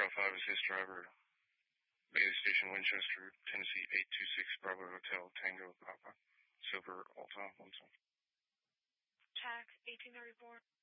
Trail 5 is his driver. Bailey Station, Winchester, Tennessee, 826 Bravo Hotel, Tango, Papa, Silver, Alta, 1. Tax 1834.